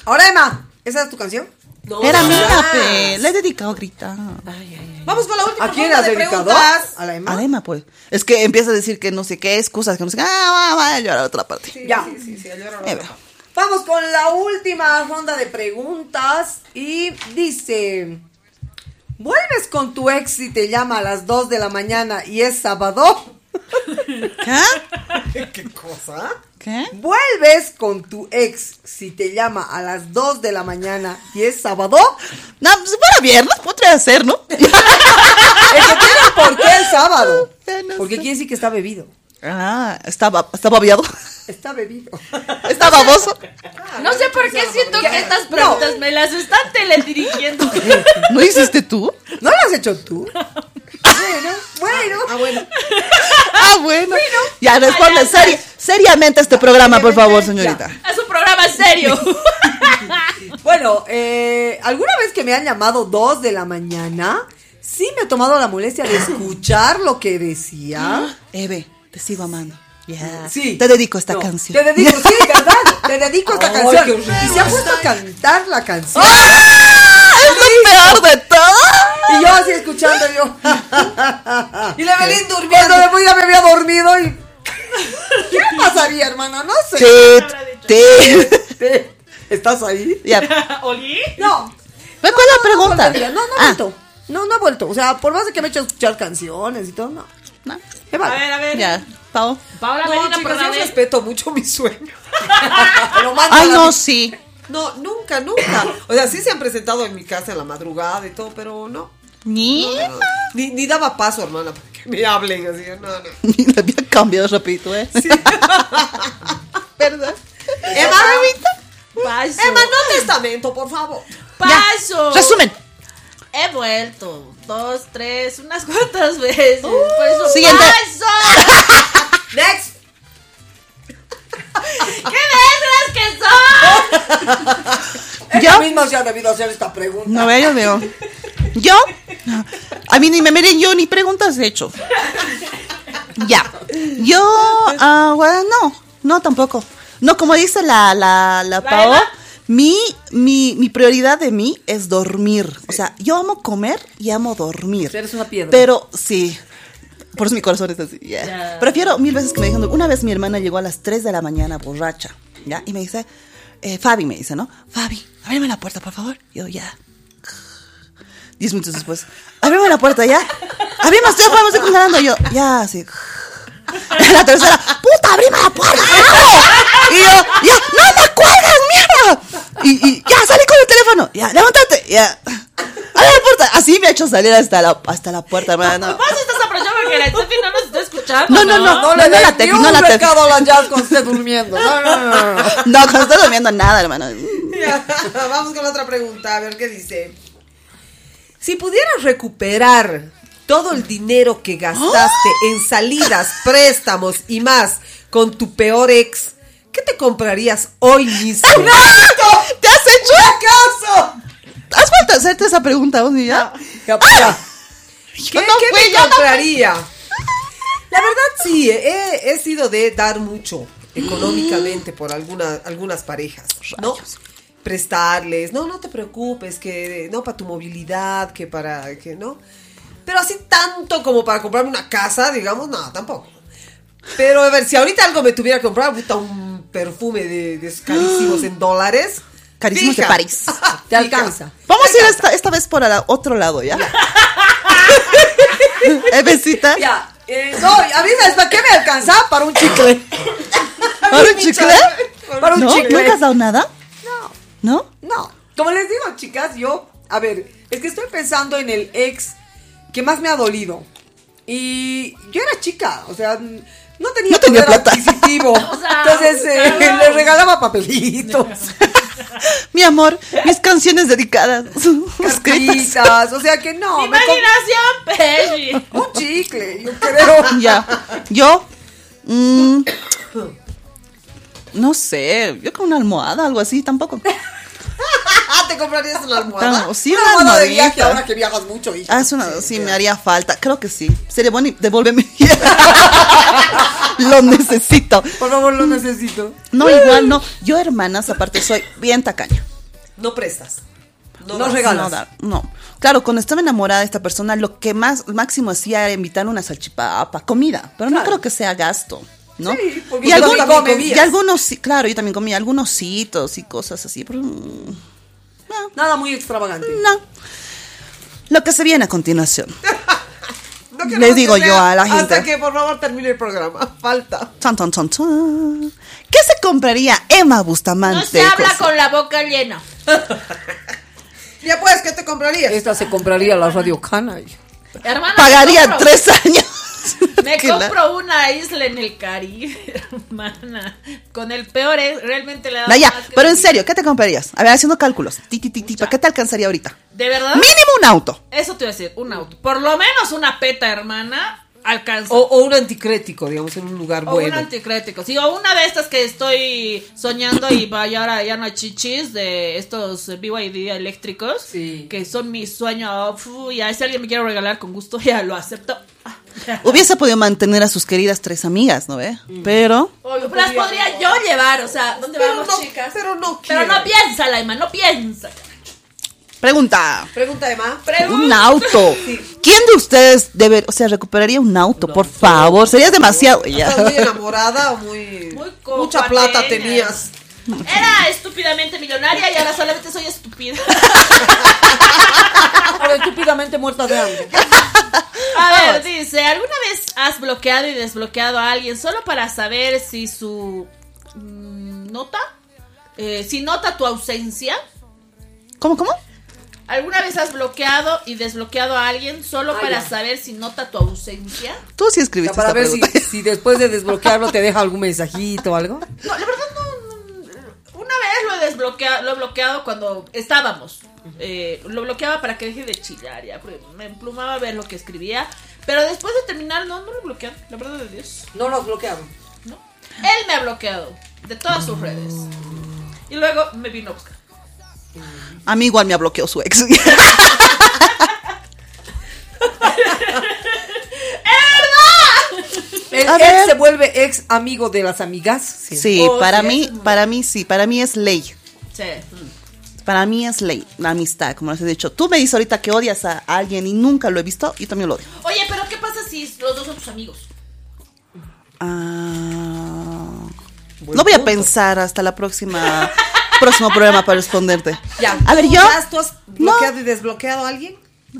Ahora, Emma, ¿esa es tu canción? No, era mía, pe. Le he dedicado a gritar. Vamos con la última. ¿A quién has dedicado? Preguntas. ¿A la Emma? A la Emma, pues. Es que empieza a decir que no sé qué excusas, que no sé qué. Va a llorar a otra parte. Sí, Ya. Sí, a llorar a otra parte. Vamos con la última ronda de preguntas. Y dice: ¿vuelves con tu ex si te llama a las 2 de la mañana y es sábado? ¿Qué? ¿Qué cosa? ¿Qué? ¿Vuelves con tu ex si te llama a las 2 de la mañana y es sábado? No, si fuera viernes, podría ser, ¿no? Es que tiene por qué el sábado. No Porque sé. quiere decir que está bebido. Está babiado. Está bebido. Está baboso. No sé por qué siento que estas preguntas me las están teledirigiendo. ¿No hiciste tú? ¿No lo has hecho tú? Bueno. Bueno. Ya, responde seriamente este programa, por favor, señorita. Es un programa serio. Bueno, alguna vez que me han llamado 2 de la mañana, sí me he tomado la molestia de escuchar lo que decía. Eve, te sigo amando. Yeah. Sí. Te dedico esta canción. Te dedico, sí, ¿verdad? Te dedico esta canción. qué horrible. Y se ha puesto a cantar la canción. ¡Es lo peor de todo! Y yo así escuchando yo. Y la Belén durmiendo. Cuando después ya me había dormido y... ¿Qué pasaría, hermana? No sé. Sí. ¿Estás ahí? Ya. ¿Oli? No. ¿Cuál es la pregunta? No he vuelto. No he vuelto. O sea, por más de que me he hecho escuchar canciones y todo, no. No. ¿Qué vale? A ver. Ya, Pau. Paola No, Medina, chicas, yo perdóname. respeto mucho mi sueño. Lo mando Ay, a la- no, sí. No, nunca. O sea, sí se han presentado en mi casa en la madrugada y todo, pero no. Ni Ni daba paso, hermana, para que me hablen así. No. Ni le había cambiado rapidito, ¿eh? Sí. ¿Verdad? Emma, Paso. Emma, no testamento, por favor. Paso. Resumen. He vuelto 2, 3, unas cuantas veces. Por eso Siguiente. paso. Next. ¡Qué negras que son! Ella misma se ha debido hacer esta pregunta. No veo, yo veo. ¿Yo? A mí ni me miren, yo ni preguntas he hecho. Ya. Yo, bueno, no tampoco. No, como dice la Pao, Eva? mi prioridad de mí es dormir. O sea, yo amo comer y amo dormir. Eres una piedra. Pero sí, por eso mi corazón es así. Yeah. Ya. Prefiero 1000 veces que me digan. Una vez mi hermana llegó a las 3 de la mañana borracha, ¿ya? Y me dice, Fabi me dice, ¿no? Fabi, ábreme la puerta, por favor. Yo, ya. 10 minutos después, ábreme la puerta, ya. Ábreme, estoy congelando. Yo, ya, así. La tercera, puta, abrime la puerta. Y yo, ya, no me cuelgas, mierda. Y ya, salí con el teléfono. Ya, levántate. Ya. Abre la puerta. Así me ha hecho salir hasta la puerta, hermano. Vos estás aprovechando porque la Steffi no nos está escuchando. No le la des Tefi, ni no un la Tefi. recado a la Jazz cuando esté durmiendo. No. No, cuando estoy durmiendo nada, hermano. Ya, vamos con la otra pregunta, a ver qué dice. Si pudieras recuperar todo el dinero que gastaste en salidas, préstamos y más con tu peor ex, ¿qué te comprarías hoy mismo? ¿Te has hecho acaso? ¿Has vuelto a hacerte esa pregunta vos y ya? Ya. ¿Qué te compraría? La verdad sí, he sido de dar mucho económicamente por algunas parejas, ¿no? Prestarles, no te preocupes, que no para tu movilidad, que para que no. Pero así tanto como para comprarme una casa, digamos, no, tampoco. Pero a ver, si ahorita algo me tuviera que comprar, puta, un perfume de carísimos en dólares. Carísimos de fija. París. Te alcanza. Vamos a ir esta vez por otro lado, ¿ya? Besita. Ya. No, a mí ¿sabes para qué me alcanza? Para un chicle. ¿Para un chicle? Para un ¿No? chicle. ¿Nunca has dado nada? ¿No? No. Como les digo, chicas, yo, a ver, es que estoy pensando en el ex que más me ha dolido. Y yo era chica, o sea, no tenía poder plata. adquisitivo. sea, Entonces claro. le regalaba papelitos, Mi amor, mis canciones dedicadas. Escritas. cartitas, o sea que no. Imaginación, Peji. Un chicle, yo creo. Ya. Yo. No sé. Yo con una almohada, algo así, tampoco. ¿Te comprarías una almohada? No, sí, Una una almohada de viaje almohadita. ahora que viajas mucho, hija. Sí, me haría falta. Creo que sí. Sería bueno y devuélveme. Lo necesito. Por favor, lo necesito. No, igual no. Yo, hermanas, aparte soy bien tacaña. No prestas. No das. regalas. No, no. Claro, cuando estaba enamorada de esta persona, lo que máximo hacía era invitarle una salchipapa, comida, pero no Claro. creo que sea gasto, ¿no? Sí, porque y, tú algún- también comías. y algunos, sí, claro, yo también comía algunos ositos y cosas así, pero Nada muy extravagante. no. Lo que se viene a continuación. No queremos Les digo que sea yo a la gente. Hasta que por favor termine el programa. Falta. Tan, tan, tan, tan. ¿Qué se compraría Emma Bustamante? No se habla José? con la boca llena. Ya pues, ¿qué te comprarías? Esta se compraría la Radio Cana. Hermana, Pagaría me compro- 3 años. Me Que la- compro una isla en el Caribe, hermana. Con el peor, realmente le da No, ya, más que pero en el- serio, ¿qué te comprarías? A ver, haciendo cálculos. ¿Para qué te alcanzaría ahorita? ¿De verdad? Mínimo un auto. Eso te iba a decir, un auto. Por lo menos una peta, hermana, alcanza. O un anticrético, digamos, en un lugar O bueno. un anticrético. Sí, o una de estas que estoy soñando y vaya ahora ya no hay chichis de estos BYD eléctricos. Sí. Que son mi sueño. Y a si alguien me quiere regalar con gusto, ya lo acepto. Hubiese podido mantener a sus queridas 3 amigas, ¿no ve? Pero Las podría yo llevar, o sea, ¿dónde Pero vamos, no, chicas? pero no Pero no quiero. piensa, Laima, no piensa. pregunta. Pregunta, Emma. Un auto. ¿Quién de ustedes recuperaría un auto, por favor? Sería demasiado. Ya. ¿Estás muy enamorada o muy... Muy mucha plata copateña. tenías? Era estúpidamente millonaria y ahora solamente soy estúpida. Ahora estúpidamente muerta de hambre. A ver, dice, ¿alguna vez has bloqueado y desbloqueado a alguien solo para saber si su nota? Si nota tu ausencia. ¿Cómo? ¿Alguna vez has bloqueado y desbloqueado a alguien solo para ya. saber si nota tu ausencia? Tú sí Ya, escribiste para esta ver si, pregunta. si después de desbloquearlo te deja algún mensajito o algo. No, la verdad no. Una vez lo he bloqueado cuando estábamos. Lo bloqueaba para que deje de chillar ya, porque me emplumaba ver lo que escribía. Pero después de terminar, no lo bloquearon, la verdad de Dios. No lo has bloqueado. No. Él me ha bloqueado de todas sus redes. Y luego me vino a buscar. A mí igual me ha bloqueado su ex. El A ex ver. se vuelve ex amigo de las amigas. Sí, Oh, para sí, mí, eso es muy- para mí es ley. Sí. Para mí es ley, la amistad, como les he dicho. Tú me dices ahorita que odias a alguien y nunca lo he visto, yo también lo odio. Oye, pero ¿qué pasa si los dos son tus amigos? No voy a pensar hasta la próximo programa para responderte. Ya. A ver, ¿Tú yo. ¿Tú has bloqueado y desbloqueado a alguien?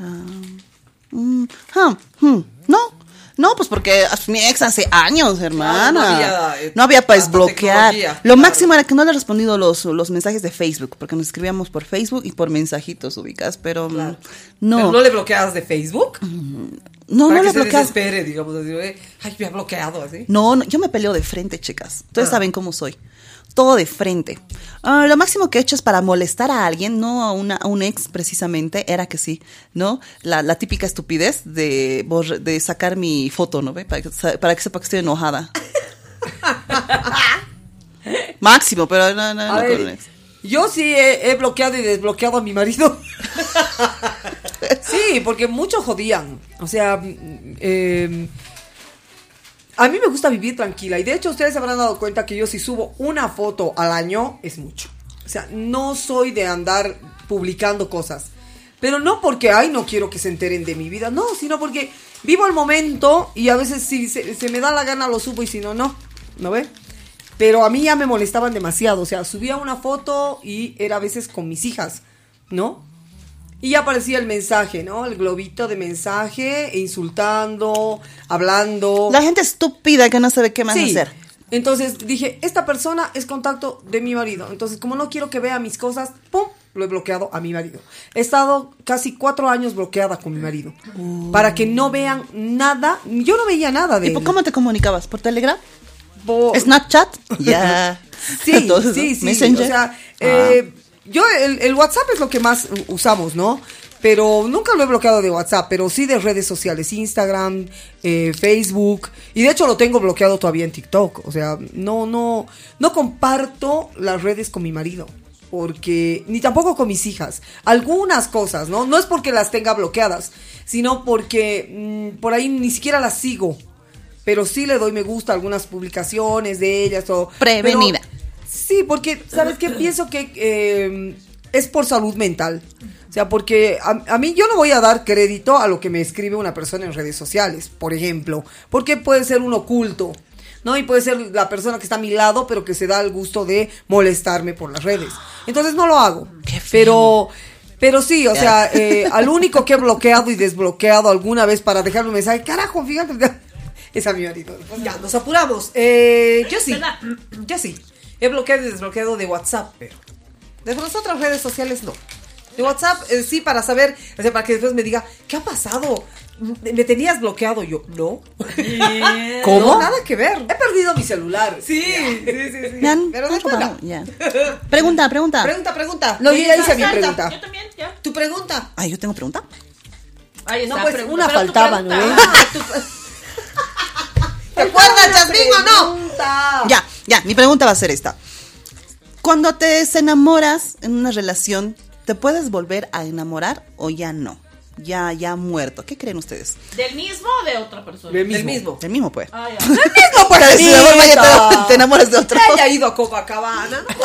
No, pues porque mi ex hace años, hermana. no había, para tanta desbloquear. tecnología, Lo claro. máximo era que no le he respondido los mensajes de Facebook, porque nos escribíamos por Facebook y por mensajitos ubicas, pero Claro. no. ¿Pero no le bloqueabas de Facebook? No Para le que he se bloqueado. desespere, digamos así. Ay, me ha bloqueado así. No, yo me peleo de frente, chicas. Ustedes saben cómo soy. Todo de frente. Lo máximo que he hecho es para molestar a alguien, no a un ex precisamente, era que sí, ¿no? La típica estupidez de sacar mi foto, ¿no? ¿Ve? Para que sepa que estoy enojada. Máximo, pero no A con ver, un ex. yo sí he bloqueado y desbloqueado a mi marido. Sí, porque muchos jodían. O sea, a mí me gusta vivir tranquila. Y de hecho, ustedes se habrán dado cuenta que yo si subo una foto al año es mucho. O sea, no soy de andar publicando cosas. Pero no porque, ay, no quiero que se enteren de mi vida. No, sino porque vivo el momento y a veces si se me da la gana lo subo y si no, no. ¿No ve? Pero a mí ya me molestaban demasiado. O sea, subía una foto y era a veces con mis hijas, ¿no? Y ya aparecía el mensaje, ¿no? El globito de mensaje, insultando, hablando. La gente estúpida que no sabe qué más Sí. hacer. Entonces dije, esta persona es contacto de mi marido. Entonces, como no quiero que vea mis cosas, ¡pum! Lo he bloqueado a mi marido. He estado casi 4 años bloqueada con mi marido. Para que no vean nada. Yo no veía nada de ¿Y él. por cómo te comunicabas? ¿Por Telegram? Por- ¿Snapchat? Ya. Sí, Todo eso. sí. Messenger. O sea, Ah. yo el WhatsApp es lo que más usamos, ¿no? Pero nunca lo he bloqueado de WhatsApp, pero sí de redes sociales, Instagram, Facebook, y de hecho lo tengo bloqueado todavía en TikTok. O sea, no comparto las redes con mi marido, porque ni tampoco con mis hijas. Algunas cosas, ¿no? No es porque las tenga bloqueadas, sino porque por ahí ni siquiera las sigo. Pero sí le doy me gusta a algunas publicaciones de ellas. Prevenida. Sí, porque, ¿sabes qué? Pienso que es por salud mental. O sea, porque a mí yo no voy a dar crédito a lo que me escribe una persona en redes sociales, por ejemplo, porque puede ser un oculto, ¿no? Y puede ser la persona que está a mi lado, pero que se da el gusto de molestarme por las redes. Entonces no lo hago. Pero sí, o sea, al único que he bloqueado y desbloqueado alguna vez para dejarme un mensaje, carajo, fíjate, es a mi marido. Ya, nos apuramos. Yo sí. He bloqueado y desbloqueado de WhatsApp, pero de las otras redes sociales no. De WhatsApp sí, para saber, o sea, para que después me diga, ¿qué ha pasado? ¿Me tenías bloqueado? Yo, no. ¿Cómo? No, nada que ver. He perdido mi celular. Sí. Me han Pero después robado, no. ya. Pregunta. Pregunta. No, yo ya hice mi Salta. pregunta. Yo también, ya. Tu pregunta. Ay, yo tengo pregunta. Ahí está. No, pues pregunta, una pero tu faltaba, ¿no? pregunta. ¿Te acuerdas, Yasmín, o no? Ya, mi pregunta va a ser esta. Cuando te desenamoras en una relación, ¿te puedes volver a enamorar o ya no? Ya muerto. ¿Qué creen ustedes? ¿Del mismo o de otra persona? Del El mismo. Del mismo, pues. Ah, ya. mismo, pues, Si de vuelta ya te enamoras de otro. Que haya ido a Copacabana, ¿no?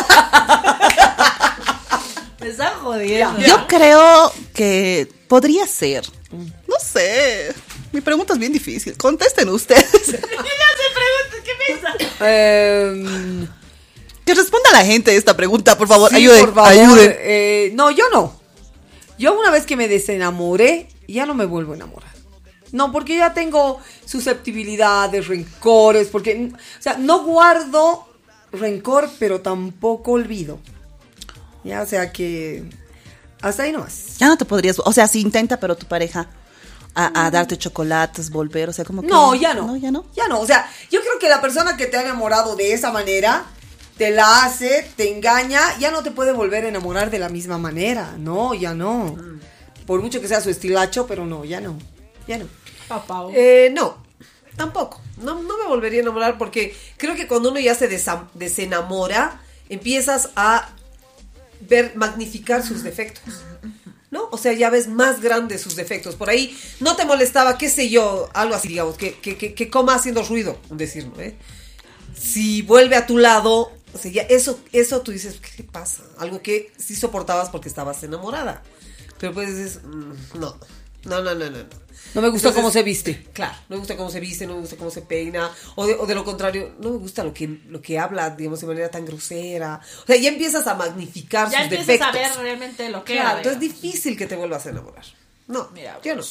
Me están jodiendo. Yo creo que podría ser. No sé. Mi pregunta es bien difícil. Contesten ustedes. Yo ya se pregunto, ¿qué piensas? Que responda la gente esta pregunta, por favor. Sí, ayuden, por favor. ayuden. No, yo no. Yo una vez que me desenamoré, ya no me vuelvo a enamorar. No, porque ya tengo susceptibilidades, rencores, porque, o sea, no guardo rencor, pero tampoco olvido. Ya, o sea que hasta ahí nomás. Ya no te podrías, o sea, si intenta, pero tu pareja a darte chocolates, volver, o sea, como que... No, ya no. No, ya no. Ya no, o sea, yo creo que la persona que te ha enamorado de esa manera, te la hace, te engaña, ya no te puede volver a enamorar de la misma manera. No, ya no. Por mucho que sea su estilacho, pero no, ya no. Ya no. Papá. No, tampoco. No me volvería a enamorar porque creo que cuando uno ya se desenamora, empiezas a magnificar sus defectos, ¿no? O sea, ya ves más grandes sus defectos. Por ahí no te molestaba, qué sé yo, algo así, digamos, que coma haciendo ruido, decirlo, ¿eh? Si vuelve a tu lado, o sea, ya eso tú dices, ¿qué pasa? Algo que sí soportabas porque estabas enamorada. Pero pues dices, no. No me gusta cómo se viste. Claro, no me gusta cómo se viste, no me gusta cómo se peina, o de lo contrario, no me gusta lo que habla, digamos, de manera tan grosera. O sea, ya empiezas a magnificar Ya sus empiezas defectos. a ver realmente lo que Claro, era. entonces es difícil que te vuelvas a enamorar. No, Mira, yo no.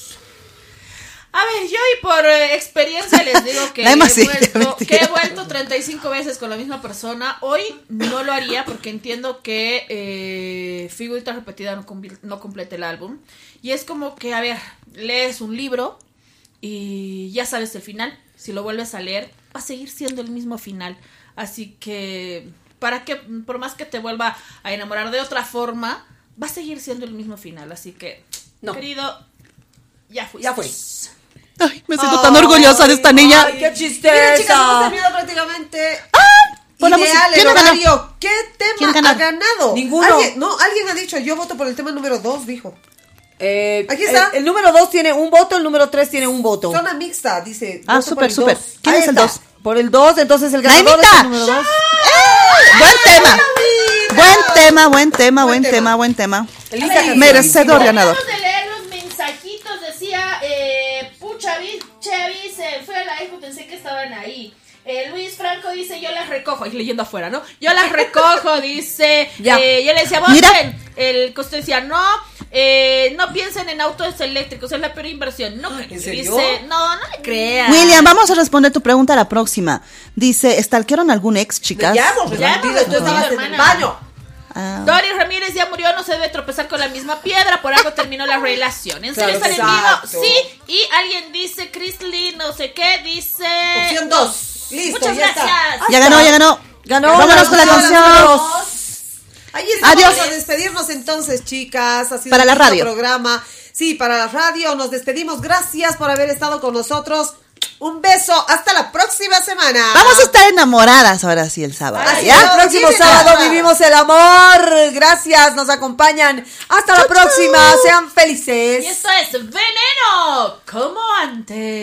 A ver, yo y por experiencia les digo que La Emma sí, que he vuelto 35 veces con la misma persona. Hoy no lo haría porque entiendo que figurita repetida no completa el álbum. Y es como que, a ver, lees un libro y ya sabes el final. Si lo vuelves a leer, va a seguir siendo el mismo final. Así que, ¿para qué? Por más que te vuelva a enamorar de otra forma, va a seguir siendo el mismo final. Así que, No. querido, ya fue. Ya fue. Ay, me siento tan orgullosa de esta niña. Ay, qué Miren, chicas, hemos chisteza. terminado prácticamente. Por la Ideal, música. el ¿Quién ganó? horario. ¿Qué ¿Quién tema ganó? ha ganado? Ninguno. Alguien ha dicho, yo voto por el tema número 2, dijo. Aquí está. El número 2 tiene un voto, el número 3 tiene un voto. Zona mixta, dice. Ah, voto por el súper. 2. ¿Quién Ahí es el está. 2? Por el 2, entonces el ganador ¡Naimita! es el número 2. Buen tema. Elisa Castillo. Merecedor ganador. Acabamos de leer los mensajitos, decía, pucha, Chevy se fue a la expo, pensé que estaban ahí. Luis Franco dice, yo las recojo, y leyendo afuera, ¿no? Yo las recojo, dice, Ya. yo le decía, Mira. voten. El costo decía, no piensen en autos eléctricos, es la peor inversión. No, ¿En serio? dice, no le creas. William, vamos a responder tu pregunta a la próxima. Dice, ¿stalkearon algún ex, chicas? Ya hemos Ya hemos respondido, tú estabas en el respondido, baño. Ah. Doris Ramírez ya murió, no se debe tropezar con la misma piedra, por algo terminó la relación. ¿En serio Claro, están en vivo? exacto. Sí, y alguien dice, Chris Lee, no sé qué, dice... Opción 2. Listo, Muchas ya está. gracias. Ya ganó. Ganó. Vámonos con la canción. Ahí estamos. Adiós. Vamos a despedirnos entonces, chicas. Ha sido Para un la lindo radio. programa. Sí, para la radio. Nos despedimos. Gracias por haber estado con nosotros. Un beso. Hasta la próxima semana. Vamos a estar enamoradas ahora sí el sábado. Así ¿Ya? es. El próximo Sí, sábado nada. vivimos el amor. Gracias, nos acompañan. Hasta la próxima. Sean felices. Y esto es Veneno, como antes.